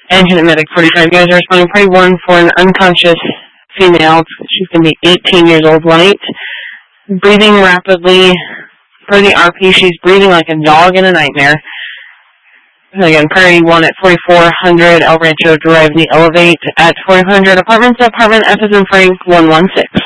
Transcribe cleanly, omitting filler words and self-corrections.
Engine Medic 45. You guys are responding Prairie 1 for an unconscious female. She's going to be 18 years old, light. Breathing rapidly. Per the RP, she's breathing like a dog in a nightmare. Again, Prairie 1 at 4400 El Rancho Drive, the Elevate at 4400 Apartments, Apartment F as in Frank 116.